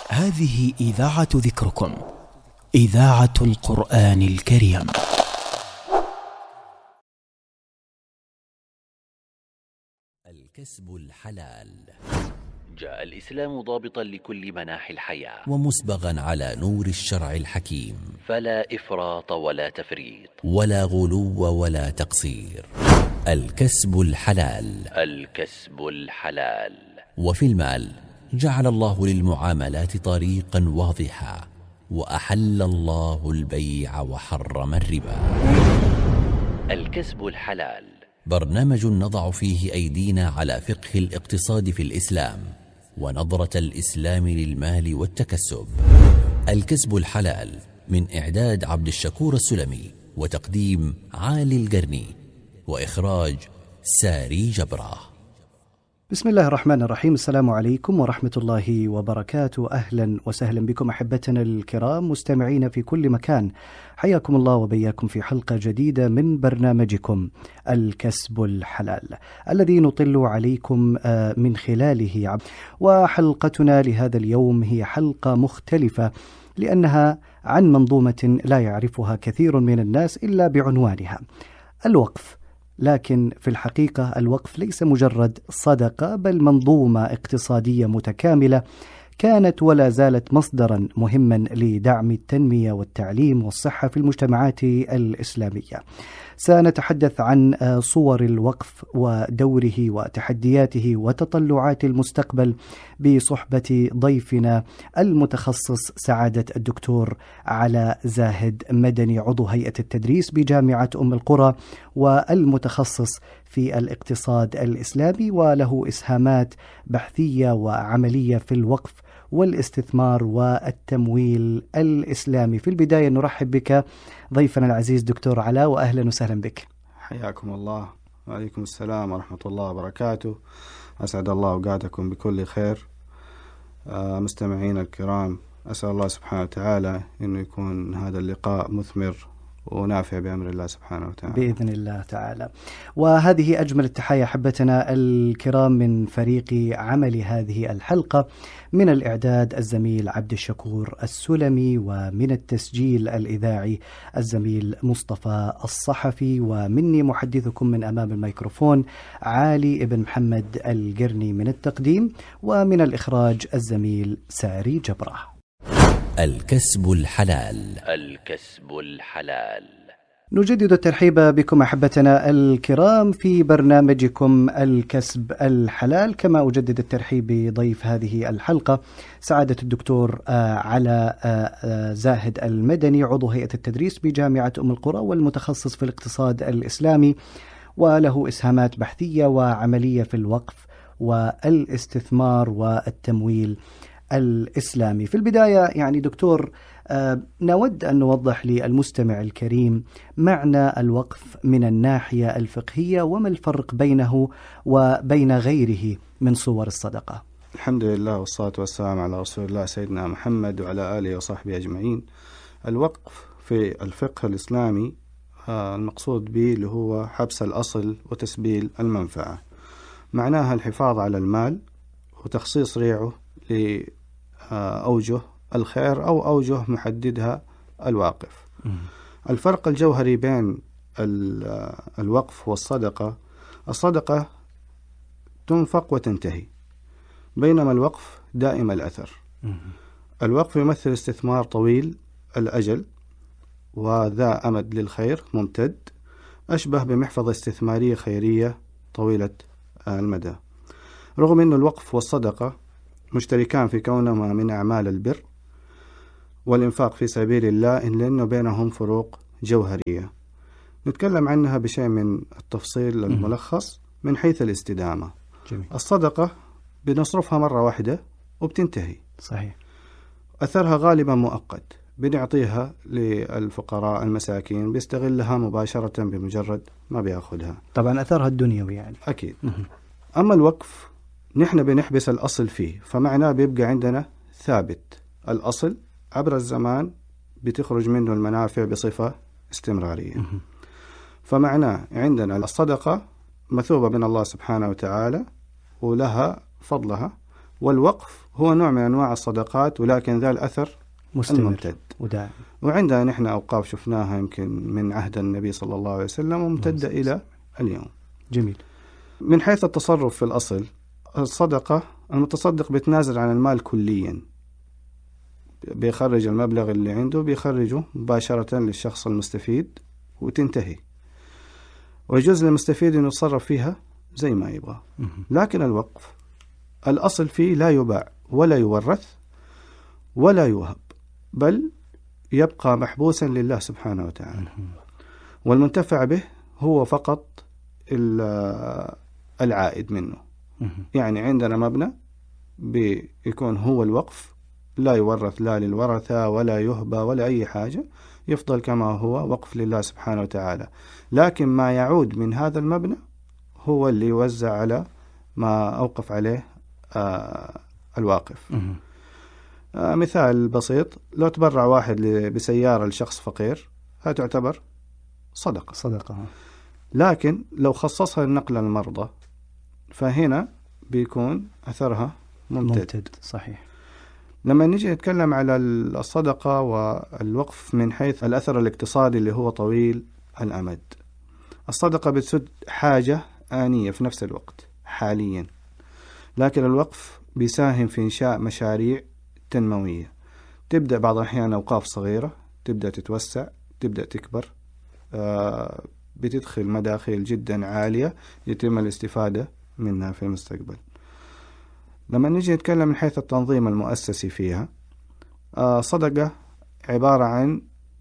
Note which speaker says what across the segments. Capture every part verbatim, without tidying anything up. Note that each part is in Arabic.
Speaker 1: هذه إذاعة ذكركم، إذاعة القرآن الكريم.
Speaker 2: الكسب الحلال.
Speaker 3: جاء الإسلام ضابطا لكل مناحي الحياة
Speaker 2: ومسبغا على نور الشرع الحكيم،
Speaker 3: فلا إفراط ولا تفريط
Speaker 2: ولا غلو ولا تقصير. الكسب الحلال.
Speaker 3: الكسب الحلال.
Speaker 2: وفي المال جعل الله للمعاملات طريقا واضحا، وأحل الله البيع وحرم الربا.
Speaker 3: الكسب الحلال
Speaker 2: برنامج نضع فيه أيدينا على فقه الاقتصاد في الإسلام ونظرة الإسلام للمال والتكسب. الكسب الحلال من إعداد عبد الشكور السلمي، وتقديم عالي القرني، وإخراج ساري جبرة.
Speaker 4: بسم الله الرحمن الرحيم. السلام عليكم ورحمة الله وبركاته. أهلا وسهلا بكم أحبتنا الكرام مستمعين في كل مكان، حياكم الله وبياكم في حلقة جديدة من برنامجكم الكسب الحلال الذي نطل عليكم من خلاله. وحلقتنا لهذا اليوم هي حلقة مختلفة لأنها عن منظومة لا يعرفها كثير من الناس إلا بعنوانها الوقف. لكن في الحقيقة الوقف ليس مجرد صدقة، بل منظومة اقتصادية متكاملة كانت ولا زالت مصدرا مهما لدعم التنمية والتعليم والصحة في المجتمعات الإسلامية. سنتحدث عن صور الوقف ودوره وتحدياته وتطلعات المستقبل بصحبة ضيفنا المتخصص سعادة الدكتور علاء زاهد مدني، عضو هيئة التدريس بجامعة أم القرى والمتخصص في الاقتصاد الإسلامي، وله إسهامات بحثية وعملية في الوقف والاستثمار والتمويل الإسلامي. في البداية نرحب بك ضيفنا العزيز دكتور علاء، وأهلا وسهلا بك.
Speaker 5: حياكم الله. وعليكم السلام ورحمة الله وبركاته. أسعد الله أوقاتكم بكل خير. آه مستمعين الكرام، أسأل الله سبحانه وتعالى أنه يكون هذا اللقاء مثمر ونافع بأمر الله سبحانه وتعالى
Speaker 4: بإذن الله تعالى. وهذه أجمل التحايا أحبتنا الكرام من فريق عمل هذه الحلقة، من الإعداد الزميل عبد الشكور السلمي، ومن التسجيل الإذاعي الزميل مصطفى الصحفي، ومني محدثكم من أمام الميكروفون عالي ابن محمد القرني من التقديم، ومن الإخراج الزميل ساري جبرة.
Speaker 2: الكسب الحلال.
Speaker 3: الكسب الحلال.
Speaker 4: نجدد الترحيب بكم أحبتنا الكرام في برنامجكم الكسب الحلال، كما أجدد الترحيب بضيف هذه الحلقة سعادة الدكتور علاء زاهد المدني، عضو هيئة التدريس بجامعة أم القرى والمتخصص في الاقتصاد الإسلامي، وله إسهامات بحثية وعملية في الوقف والاستثمار والتمويل الإسلامي. في البداية يعني دكتور، آه نود أن نوضح للمستمع الكريم معنى الوقف من الناحية الفقهية، وما الفرق بينه وبين غيره من صور الصدقة.
Speaker 5: الحمد لله والصلاة والسلام على رسول الله سيدنا محمد وعلى آله وصحبه أجمعين. الوقف في الفقه الإسلامي آه المقصود به اللي هو حبس الأصل وتسبيل المنفعة، معناها الحفاظ على المال وتخصيص ريعه لأوجه الخير أو أوجه محددها الواقف. الفرق الجوهري بين الوقف والصدقة: الصدقة تنفق وتنتهي، بينما الوقف دائم الأثر. الوقف يمثل استثمار طويل الأجل وذا أمد للخير ممتد، أشبه بمحفظة استثمارية خيرية طويلة المدى. رغم أن الوقف والصدقة مشتركان في كونهما من أعمال البر والإنفاق في سبيل الله، إلا أنه بينهم فروق جوهرية نتكلم عنها بشيء من التفصيل الملخص من حيث الاستدامة.
Speaker 4: جميل.
Speaker 5: الصدقة بنصرفها مرة واحدة وبتنتهي،
Speaker 4: صحيح.
Speaker 5: أثرها غالبا مؤقت، بنعطيها للفقراء المساكين بيستغلها مباشرة بمجرد ما بياخدها،
Speaker 4: طبعا أثرها الدنيوي يعني.
Speaker 5: أكيد. أما الوقف نحن بنحبس الأصل فيه، فمعناه بيبقى عندنا ثابت الأصل عبر الزمان، بتخرج منه المنافع بصفة استمرارية. فمعناه عندنا الصدقة مثوبة من الله سبحانه وتعالى ولها فضلها، والوقف هو نوع من أنواع الصدقات، ولكن ذا الأثر
Speaker 4: مستمر
Speaker 5: الممتد
Speaker 4: ودائم.
Speaker 5: وعندنا نحن أوقاف شفناها يمكن من عهد النبي صلى الله عليه وسلم وممتدة إلى اليوم.
Speaker 4: جميل.
Speaker 5: من حيث التصرف في الأصل، الصدقة المتصدق بيتنازل عن المال كليا، بيخرج المبلغ اللي عنده بيخرجه مباشرة للشخص المستفيد وتنتهي، ويجوز للمستفيد أن يتصرف فيها زي ما يبغى. لكن الوقف الأصل فيه لا يباع ولا يورث ولا يوهب، بل يبقى محبوسا لله سبحانه وتعالى، والمنتفع به هو فقط العائد منه. يعني عندنا مبنى بيكون هو الوقف، لا يورث لا للورثة ولا يهبى ولا أي حاجة، يفضل كما هو وقف لله سبحانه وتعالى. لكن ما يعود من هذا المبنى هو اللي يوزع على ما أوقف عليه آه الواقف. آه مثال بسيط، لو تبرع واحد بسيارة لشخص فقير هذا تعتبر صدقة
Speaker 4: صدقة
Speaker 5: لكن لو خصصها لنقل المرضى فهنا بيكون أثرها ممتد.
Speaker 4: ممتد صحيح.
Speaker 5: لما نيجي نتكلم على الصدقة والوقف من حيث الأثر الاقتصادي اللي هو طويل الأمد، الصدقة بتسد حاجة آنية في نفس الوقت حاليا، لكن الوقف بيساهم في إنشاء مشاريع تنموية، تبدأ بعض الأحيان أوقاف صغيرة، تبدأ تتوسع، تبدأ تكبر، آه بتدخل مداخيل جدا عالية يتم الاستفادة منها في المستقبل. لما نيجي نتكلم من حيث التنظيم المؤسسي فيها، آه صدقة عبارة عن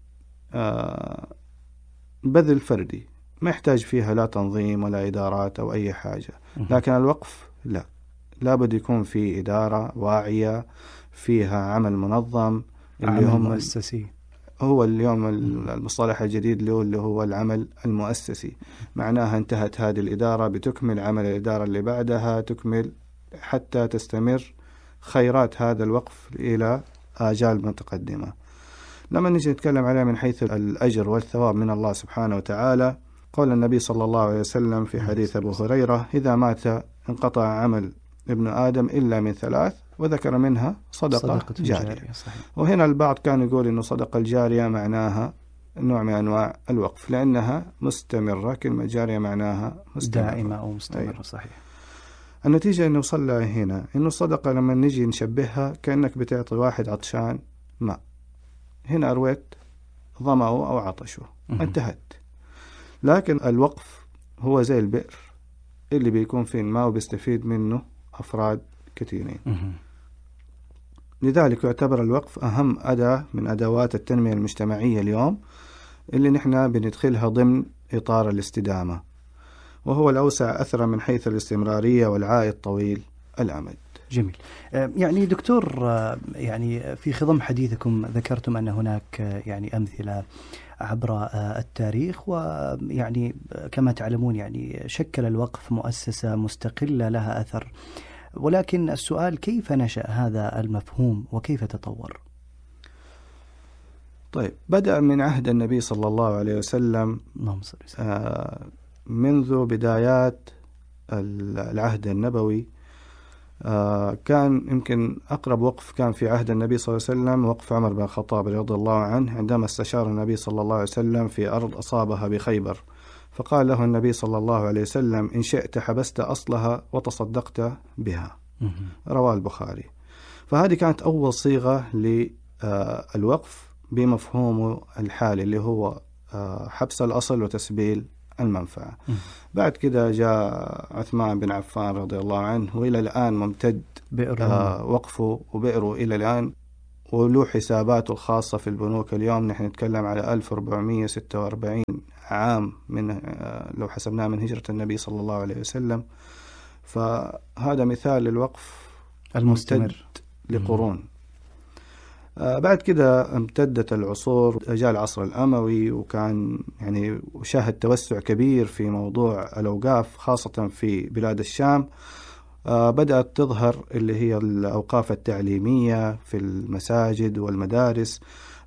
Speaker 5: آه بذل فردي ما يحتاج فيها لا تنظيم ولا إدارات أو أي حاجة، لكن الوقف لا، لابد يكون في إدارة واعية فيها عمل منظم
Speaker 4: اللي هم مؤسسي.
Speaker 5: هو اليوم المصطلح الجديد له اللي هو العمل المؤسسي، معناها انتهت هذه الإدارة بتكمل عمل الإدارة اللي بعدها، تكمل حتى تستمر خيرات هذا الوقف إلى آجال متقدمة. لما نجي نتكلم عليه من حيث الأجر والثواب من الله سبحانه وتعالى، قال النبي صلى الله عليه وسلم في حديث أبو هريرة: إذا مات انقطع عمل ابن آدم إلا من ثلاث، وذكر منها صدقة, صدقة جارية. جارية وهنا البعض كان يقول إنه صدقة الجارية معناها نوع من أنواع الوقف لأنها مستمرة، كلمة جارية معناها مستمرة
Speaker 4: دائمة أو مستمرة. أيوة. صحيح.
Speaker 5: النتيجة إنه نوصل لها هنا إنه الصدقة لما نجي نشبهها كأنك بتعطي واحد عطشان ماء، هنا أرويت ظمأه أو عطشه انتهت. لكن الوقف هو زي البئر اللي بيكون فيه الماء وبيستفيد منه أفراد كثيرين. لذلك يعتبر الوقف أهم أداة من أدوات التنمية المجتمعية اليوم اللي نحن بندخلها ضمن إطار الاستدامة، وهو الأوسع أثرا من حيث الاستمرارية والعائد طويل الأمد.
Speaker 4: جميل. يعني دكتور، يعني في خضم حديثكم ذكرتم أن هناك يعني أمثلة عبر التاريخ، ويعني كما تعلمون يعني شكل الوقف مؤسسة مستقلة لها أثر، ولكن السؤال كيف نشأ هذا المفهوم وكيف تطور؟
Speaker 5: طيب، بدأ من عهد النبي صلى الله عليه وسلم آه منذ بدايات العهد النبوي. آه كان يمكن أقرب وقف كان في عهد النبي صلى الله عليه وسلم وقف عمر بن الخطاب رضي الله عنه عندما استشار النبي صلى الله عليه وسلم في أرض أصابها بخيبر، فقال له النبي صلى الله عليه وسلم: إن شئت حبست أصلها وتصدقت بها. رواه البخاري. فهذه كانت أول صيغة للوقف بمفهومه الحالي اللي هو حبس الأصل وتسبيل المنفعة. بعد كده جاء عثمان بن عفان رضي الله عنه، وإلى الآن ممتد آه وقفه وبئره إلى الآن، وله حساباته الخاصة في البنوك. اليوم نحن نتكلم على ألف وأربعمائة وستة وأربعين عام من آه لو حسبناه من هجرة النبي صلى الله عليه وسلم. فهذا مثال للوقف المستمر لقرون. آه بعد كده امتدت العصور، جاء العصر الأموي وكان يعني شاهد توسع كبير في موضوع الأوقاف خاصة في بلاد الشام. آه بدأت تظهر اللي هي الأوقاف التعليمية في المساجد والمدارس،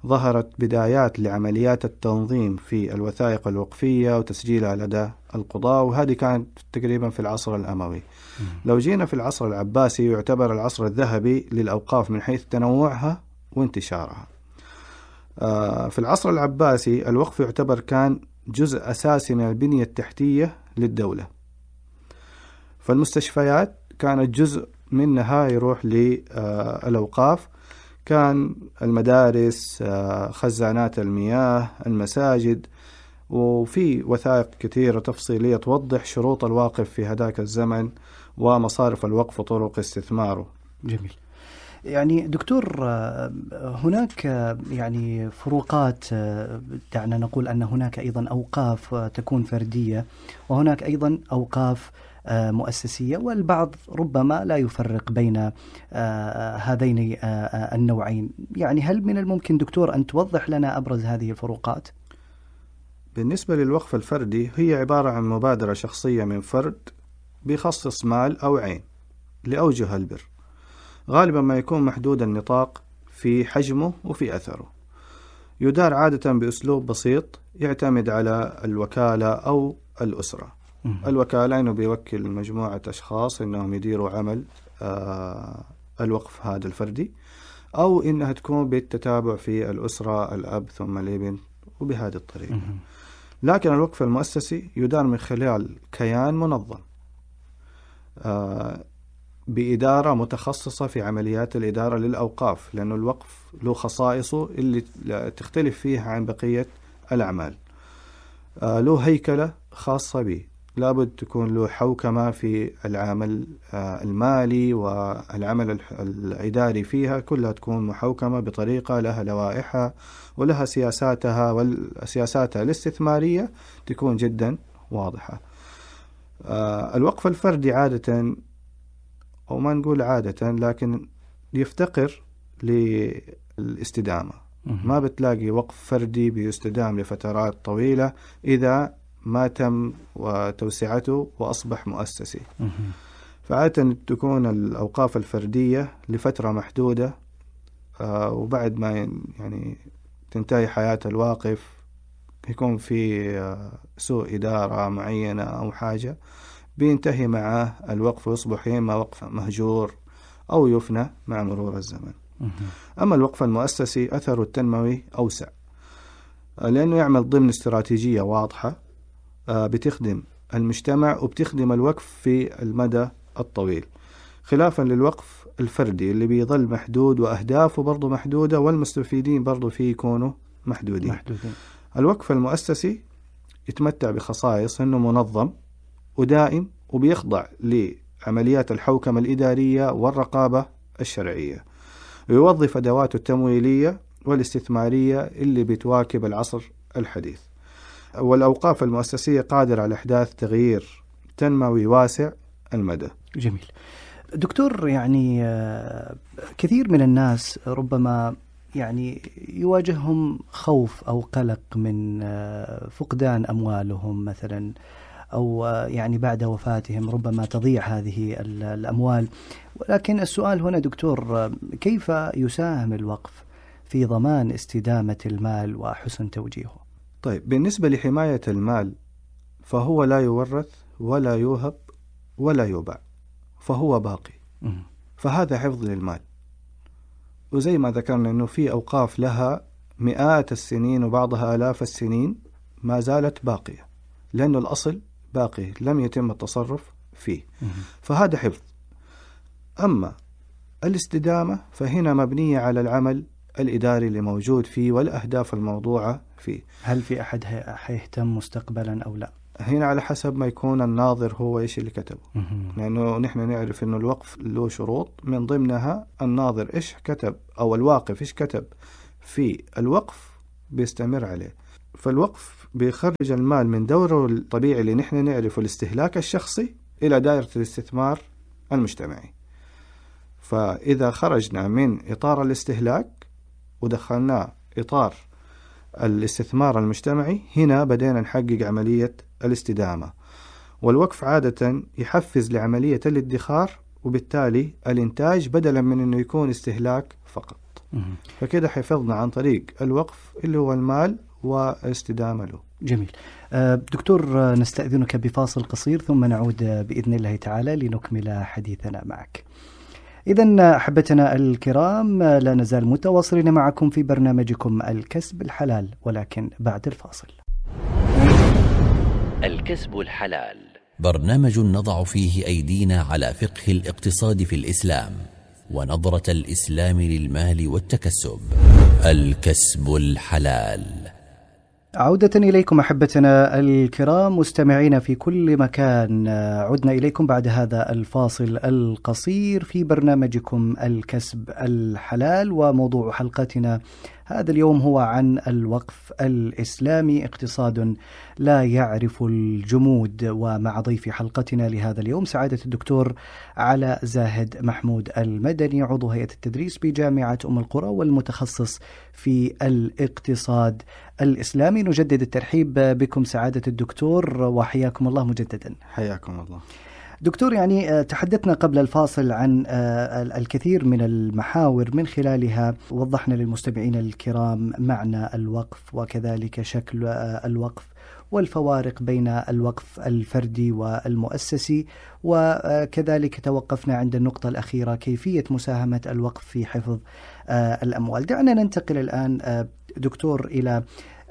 Speaker 5: ظهرت بدايات لعمليات التنظيم في الوثائق الوقفية وتسجيلها لدى القضاة، وهذه كانت تقريبا في العصر الأموي. م. لو جينا في العصر العباسي يعتبر العصر الذهبي للأوقاف من حيث تنوعها وانتشارها. في العصر العباسي الوقف يعتبر كان جزء أساسي من البنية التحتية للدولة، فالمستشفيات كانت جزء منها يروح للأوقاف، كان المدارس، خزانات المياه، المساجد، وفي وثائق كثيرة تفصيلية توضح شروط الواقف في هذاك الزمن ومصارف الوقف وطرق استثماره.
Speaker 4: جميل. يعني دكتور، هناك يعني فروقات، دعنا نقول أن هناك أيضا أوقاف تكون فردية وهناك أيضا أوقاف مؤسسية، والبعض ربما لا يفرق بين هذين النوعين. يعني هل من الممكن دكتور أن توضح لنا أبرز هذه الفروقات؟
Speaker 5: بالنسبة للوقف الفردي هي عبارة عن مبادرة شخصية من فرد بيخصص مال أو عين لأوجه البر، غالبا ما يكون محدود النطاق في حجمه وفي أثره، يدار عادة بأسلوب بسيط يعتمد على الوكالة أو الأسرة. الوكالة إنه بيوكل مجموعة أشخاص إنهم يديروا عمل آه الوقف هذا الفردي، أو إنها تكون بالتتابع في الأسرة، الأب ثم الابن، وبهذه الطريقة. لكن الوقف المؤسسي يدار من خلال كيان منظم آه بإدارة متخصصة في عمليات الإدارة للأوقاف، لأنه الوقف له خصائصه اللي تختلف فيها عن بقية الأعمال. آه له هيكلة خاصة به، لابد تكون له حوكمة في العمل آه المالي والعمل الإداري فيها، كلها تكون محوكمة بطريقة لها لوائحها ولها سياساتها، والسياساتها الاستثمارية تكون جدا واضحة. آه الوقف الفردي عادة، أو ما نقول عادة، لكن يفتقر للاستدامة. ما بتلاقي وقف فردي بيستدام لفترات طويلة إذا ما تم وتوسعته وأصبح مؤسسي. فعادة تكون الأوقاف الفردية لفترة محدودة، آه وبعد ما يعني تنتهي حياة الواقف يكون في آه سوء إدارة معينة أو حاجة، بينتهي معه الوقف ويصبح إما وقف مهجور أو يفنى مع مرور الزمن. أما الوقف المؤسسي أثره التنموي أوسع، لأنه يعمل ضمن استراتيجية واضحة بتخدم المجتمع وبتخدم الوقف في المدى الطويل، خلافا للوقف الفردي اللي بيظل محدود وأهدافه برضو محدودة والمستفيدين برضو فيه يكونوا محدودين. محدودين. الوقف المؤسسي يتمتع بخصائص أنه منظم ودائم وبيخضع لعمليات الحوكمة الإدارية والرقابة الشرعية، ويوظف أدواته التمويلية والاستثمارية اللي بتواكب العصر الحديث. والأوقاف المؤسسية قادرة على إحداث تغيير تنموي واسع المدى.
Speaker 4: جميل. دكتور، يعني كثير من الناس ربما يعني يواجههم خوف أو قلق من فقدان أموالهم مثلا، أو يعني بعد وفاتهم ربما تضيع هذه الأموال. ولكن السؤال هنا دكتور، كيف يساهم الوقف في ضمان استدامة المال وحسن توجيهه؟
Speaker 5: طيب، بالنسبة لحماية المال فهو لا يورث ولا يوهب ولا يباع، فهو باقي. م- فهذا حفظ للمال. وزي ما ذكرنا أنه في أوقاف لها مئات السنين وبعضها آلاف السنين ما زالت باقية، لأنه الأصل باقي لم يتم التصرف فيه. م- فهذا حفظ. أما الاستدامة فهنا مبنية على العمل الإداري اللي موجود فيه والأهداف الموضوعة فيه.
Speaker 4: هل في أحد حيهتم مستقبلا أو لا؟
Speaker 5: هنا على حسب ما يكون الناظر هو إيش اللي كتبه. لأنه نحن نعرف أنه الوقف له شروط، من ضمنها الناظر إيش كتب أو الواقف إيش كتب في الوقف بيستمر عليه. فالوقف بيخرج المال من دوره الطبيعي اللي نحن نعرفه الاستهلاك الشخصي إلى دائرة الاستثمار المجتمعي. فإذا خرجنا من إطار الاستهلاك ودخلنا إطار الاستثمار المجتمعي، هنا بدينا نحقق عملية الاستدامة. والوقف عادة يحفز لعملية الادخار، وبالتالي الإنتاج بدلا من أنه يكون استهلاك فقط. فكده حفظنا عن طريق الوقف اللي هو المال واستدامة له.
Speaker 4: جميل. دكتور، نستأذنك بفاصل قصير ثم نعود بإذن الله تعالى لنكمل حديثنا معك. إذن أحبتنا الكرام، لا نزال متواصلين معكم في برنامجكم الكسب الحلال، ولكن بعد الفاصل.
Speaker 3: الكسب الحلال،
Speaker 2: برنامج نضع فيه أيدينا على فقه الاقتصاد في الإسلام ونظرة الإسلام للمال والتكسب. الكسب الحلال.
Speaker 4: عودة إليكم أحبتنا الكرام مستمعين في كل مكان، عدنا إليكم بعد هذا الفاصل القصير في برنامجكم الكسب الحلال، وموضوع حلقتنا هذا اليوم هو عن الوقف الإسلامي، اقتصاد لا يعرف الجمود. ومع ضيف حلقتنا لهذا اليوم سعادة الدكتور علاء زاهد محمود المدني، عضو هيئة التدريس بجامعة أم القرى والمتخصص في الاقتصاد الإسلامي. نجدد الترحيب بكم سعادة الدكتور وحياكم الله مجددا.
Speaker 5: حياكم الله
Speaker 4: دكتور. يعني تحدثنا قبل الفاصل عن الكثير من المحاور من خلالها وضحنا للمستمعين الكرام معنى الوقف وكذلك شكل الوقف والفوارق بين الوقف الفردي والمؤسسي، وكذلك توقفنا عند النقطة الأخيرة كيفية مساهمة الوقف في حفظ الأموال. دعنا ننتقل الآن دكتور إلى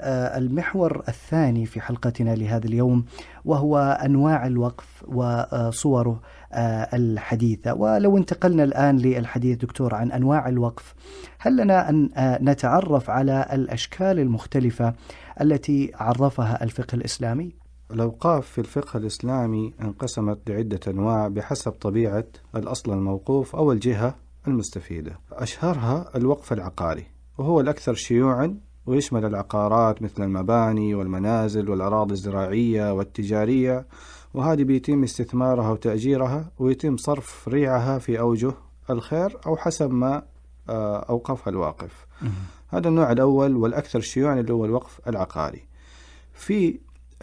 Speaker 4: المحور الثاني في حلقتنا لهذا اليوم، وهو أنواع الوقف وصوره الحديثة. ولو انتقلنا الآن للحديث دكتور عن أنواع الوقف، هل لنا أن نتعرف على الأشكال المختلفة التي عرفها الفقه الإسلامي؟
Speaker 5: الأوقاف في الفقه الإسلامي انقسمت لعدة أنواع بحسب طبيعة الأصل الموقوف أو الجهة المستفيدة. أشهرها الوقف العقاري، وهو الأكثر شيوعا، ويشمل العقارات مثل المباني والمنازل والأراضي الزراعية والتجارية، وهذه بيتم استثمارها وتأجيرها ويتم صرف ريعها في أوجه الخير أو حسب ما أوقفها الواقف. هذا النوع الأول والأكثر شيوعا اللي هو الوقف العقاري. في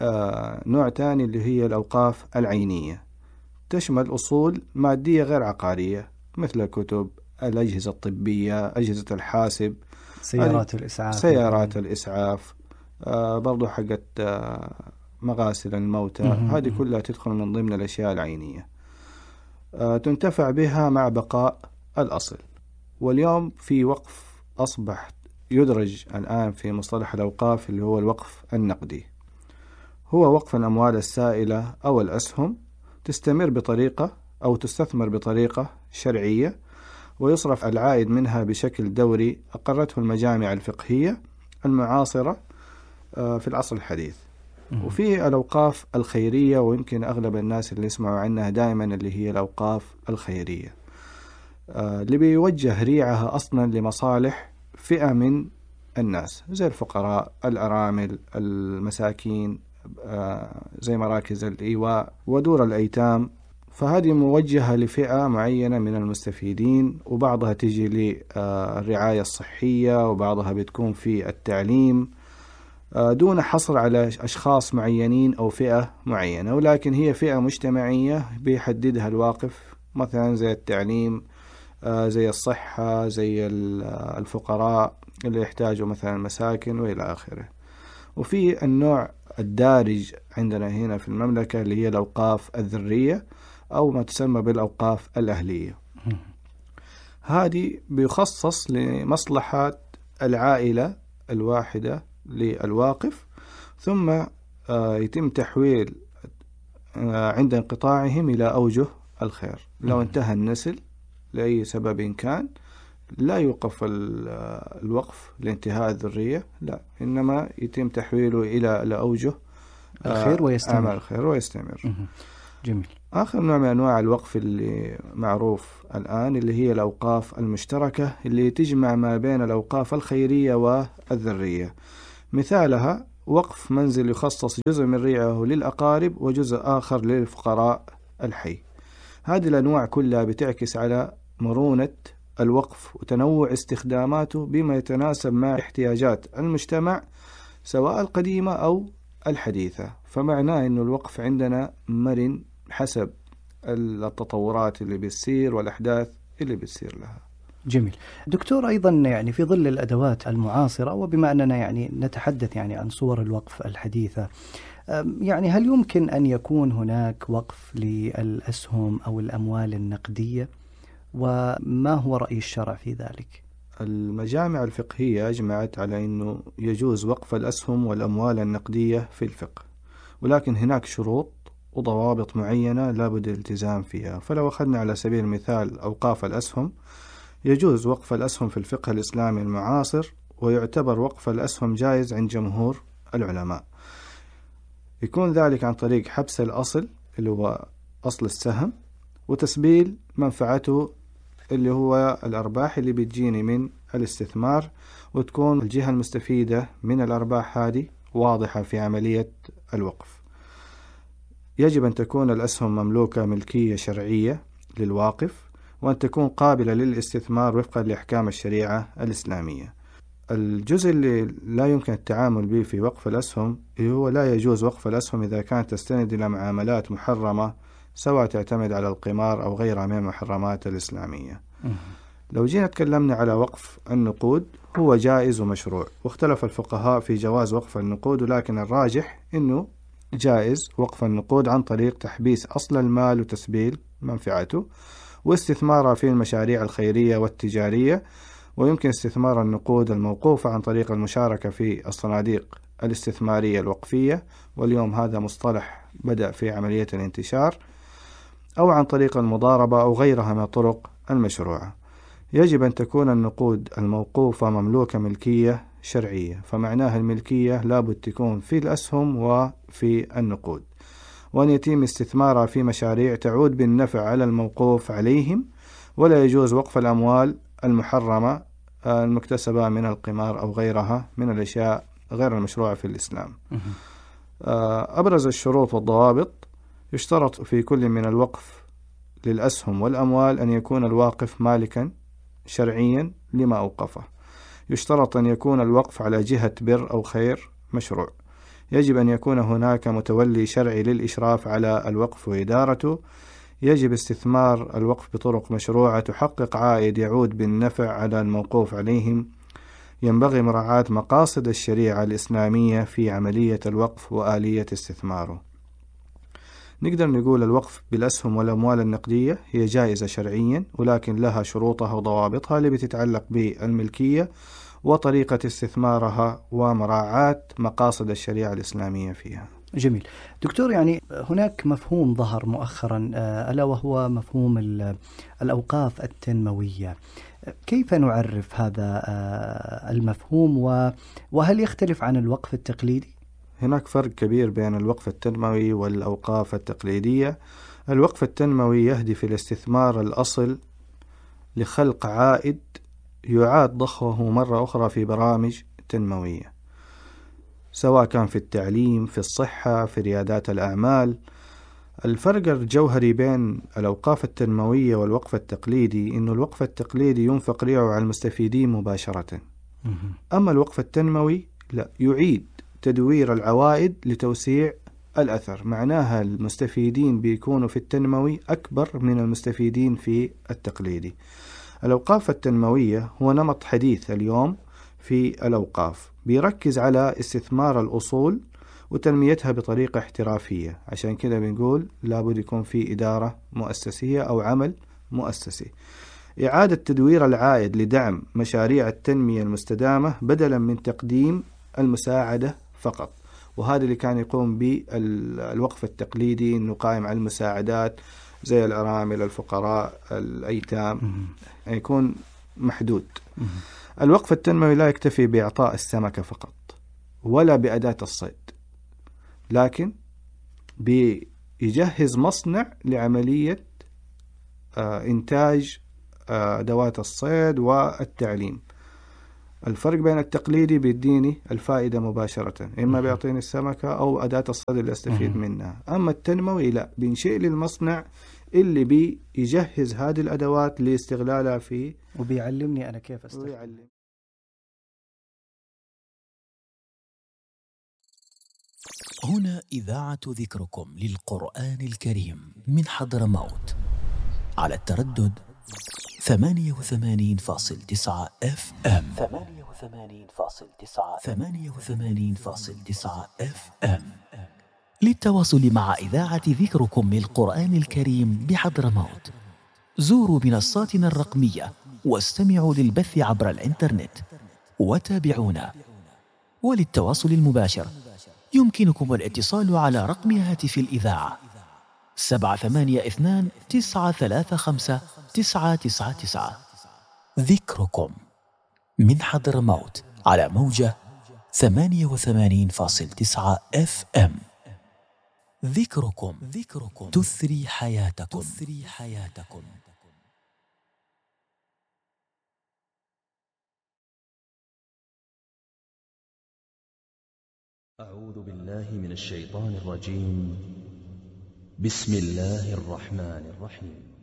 Speaker 5: نوع ثاني اللي هي الأوقاف العينية، تشمل أصول مادية غير عقارية مثل الكتب، الأجهزة الطبية، أجهزة الحاسب،
Speaker 4: سيارات الإسعاف
Speaker 5: سيارات الإسعاف آه برضو حقت آه مغاسل الموتى. هذه كلها تدخل من ضمن الأشياء العينية، آه تنتفع بها مع بقاء الأصل. واليوم في وقف أصبح يدرج الآن في مصطلح الأوقاف اللي هو الوقف النقدي، هو وقف الأموال السائلة أو الأسهم تستمر بطريقة أو تستثمر بطريقة شرعية، ويصرف العائد منها بشكل دوري أقرته المجامع الفقهية المعاصرة في العصر الحديث. وفي الأوقاف الخيرية، ويمكن أغلب الناس اللي يسمعوا عنها دائما اللي هي الأوقاف الخيرية، اللي بيوجه ريعها أصلا لمصالح فئة من الناس زي الفقراء، الأرامل، المساكين، زي مراكز الإيواء ودور الأيتام. فهذه موجهة لفئة معينة من المستفيدين، وبعضها تجي للرعاية الصحية، وبعضها بتكون في التعليم، دون حصر على أشخاص معينين أو فئة معينة، ولكن هي فئة مجتمعية بيحددها الواقف، مثلا زي التعليم، زي الصحة، زي الفقراء اللي يحتاجوا مثلا مساكن وإلى آخره. وفي النوع الدارج عندنا هنا في المملكة اللي هي الأوقاف الذرية أو ما تسمى بالأوقاف الأهلية. هذه بيخصص لمصلحة العائلة الواحدة للواقف، ثم يتم تحويل عند انقطاعهم إلى أوجه الخير. لو انتهى النسل لأي سبب كان لا يوقف الوقف لانتهاء الذرية، لا، إنما يتم تحويله إلى أوجه
Speaker 4: الخير ويستمر.
Speaker 5: الخير ويستمر.
Speaker 4: جميل.
Speaker 5: آخر نوع من أنواع الوقف اللي معروف الآن اللي هي الأوقاف المشتركة، اللي تجمع ما بين الأوقاف الخيرية والذرية. مثالها وقف منزل يخصص جزء من ريعه للأقارب وجزء آخر للفقراء الحي. هذه الأنواع كلها بتعكس على مرونة الوقف وتنوع استخداماته بما يتناسب مع احتياجات المجتمع سواء القديمة أو الحديثة. فمعناه أن الوقف عندنا مرن حسب التطورات اللي بتصير والأحداث اللي بتصير لها.
Speaker 4: جميل. دكتور، أيضا يعني في ظل الأدوات المعاصرة، وبما أننا يعني نتحدث يعني عن صور الوقف الحديثة، يعني هل يمكن أن يكون هناك وقف للأسهم أو الأموال النقدية؟ وما هو رأي الشرع في ذلك؟
Speaker 5: المجامع الفقهية أجمعت على أنه يجوز وقف الأسهم والأموال النقدية في الفقه، ولكن هناك شروط وضوابط معينة لا بد الالتزام فيها. فلو أخذنا على سبيل المثال أوقاف الأسهم، يجوز وقف الأسهم في الفقه الإسلامي المعاصر، ويعتبر وقف الأسهم جائز عند جمهور العلماء. يكون ذلك عن طريق حبس الأصل اللي هو أصل السهم، وتسبيل منفعته اللي هو الأرباح اللي بتجيني من الاستثمار، وتكون الجهة المستفيدة من الأرباح هذه واضحة في عملية الوقف. يجب أن تكون الأسهم مملوكة ملكية شرعية للواقف، وأن تكون قابلة للاستثمار وفقا لأحكام الشريعة الإسلامية. الجزء اللي لا يمكن التعامل به في وقف الأسهم هو لا يجوز وقف الأسهم إذا كانت تستند إلى معاملات محرمة، سواء تعتمد على القمار أو غيرها من المحرمات الإسلامية. لو جينا تكلمنا على وقف النقود، هو جائز ومشروع، واختلف الفقهاء في جواز وقف النقود، ولكن الراجح أنه جائز وقف النقود عن طريق تحبيس أصل المال وتسبيل منفعته، واستثمارها في المشاريع الخيرية والتجارية. ويمكن استثمار النقود الموقوفة عن طريق المشاركة في الصناديق الاستثمارية الوقفية، واليوم هذا مصطلح بدأ في عملية الانتشار، أو عن طريق المضاربة أو غيرها من الطرق المشروعة. يجب أن تكون النقود الموقوفة مملوكة ملكية شرعية، فمعناها الملكية لابد تكون في الأسهم وفي النقود، وأن يتم استثمارها في مشاريع تعود بالنفع على الموقوف عليهم. ولا يجوز وقف الأموال المحرمة المكتسبة من القمار أو غيرها من الأشياء غير المشروعة في الإسلام. أبرز الشروط والضوابط: يشترط في كل من الوقف للأسهم والأموال أن يكون الواقف مالكا شرعيا لما أوقفه. يشترط أن يكون الوقف على جهة بر أو خير مشروع. يجب أن يكون هناك متولي شرعي للإشراف على الوقف وإدارته. يجب استثمار الوقف بطرق مشروعة تحقق عائد يعود بالنفع على الموقوف عليهم. ينبغي مراعاة مقاصد الشريعة الإسلامية في عملية الوقف وآلية استثماره. نقدر نقول الوقف بالأسهم والأموال النقدية هي جائزة شرعيا، ولكن لها شروطها وضوابطها اللي بتتعلق بالملكية وطريقة استثمارها ومراعاة مقاصد الشريعة الإسلامية فيها.
Speaker 4: جميل. دكتور، يعني هناك مفهوم ظهر مؤخرا ألا وهو مفهوم الأوقاف التنموية. كيف نعرف هذا المفهوم، وهل يختلف عن الوقف التقليدي؟
Speaker 5: هناك فرق كبير بين الوقف التنموي والأوقاف التقليدية. الوقف التنموي يهدف إلى استثمار الأصل لخلق عائد يعاد ضخه مرة أخرى في برامج تنموية، سواء كان في التعليم، في الصحة، في ريادات الأعمال. الفرق الجوهري بين الأوقاف التنموية والوقف التقليدي إنه الوقف التقليدي ينفق ريعه على المستفيدين مباشرة، أما الوقف التنموي لا، يعيد تدوير العوائد لتوسيع الأثر. معناها المستفيدين بيكونوا في التنموي أكبر من المستفيدين في التقليدي. الأوقاف التنموية هو نمط حديث اليوم في الأوقاف، بيركز على استثمار الأصول وتنميتها بطريقة احترافية. عشان كده بنقول لابد يكون في إدارة مؤسسية أو عمل مؤسسي. إعادة تدوير العائد لدعم مشاريع التنمية المستدامة بدلا من تقديم المساعدة فقط، وهذا اللي كان يقوم به الوقف التقليدي، إنه قائم على المساعدات زي الأرامل، الفقراء، الأيتام، يكون محدود. الوقف التنموي لا يكتفي بإعطاء السمكة فقط ولا بأداة الصيد، لكن بيجهز مصنع لعملية إنتاج أدوات الصيد والتعليم. الفرق بين التقليدي بيديني الفائدة مباشرة، إما بيعطيني السمكة أو أداة الصيد اللي أستفيد منها. أما التنموي لا، بينشئ لي المصنع اللي بيجهز هذه الأدوات لاستغلالها في،
Speaker 4: وبيعلمني أنا كيف أستفيد.
Speaker 5: ويعلم.
Speaker 1: هنا إذاعة ذكركم للقرآن الكريم من حضرموت على التردد ثمانية وثمانين فاصل تسعة اف ام ثمانية وثمانين فاصل تسعة ثمانية وثمانين فاصل تسعة اف ام. للتواصل مع إذاعة ذكركم للقرآن الكريم بحضرموت زوروا منصاتنا الرقمية واستمعوا للبث عبر الإنترنت وتابعونا. وللتواصل المباشر يمكنكم الاتصال على رقم هاتف الإذاعة سبعة ثمانية اثنان تسعة ثلاثة خمسة تسعة تسعة تسعة. ذكركم من حضرموت على موجة ثمانية وثمانين فاصل تسعة اف ام. ذكركم ذكركم تثري حياتكم تثري حياتكم.
Speaker 2: أعوذ بالله من الشيطان الرجيم. بسم الله الرحمن الرحيم.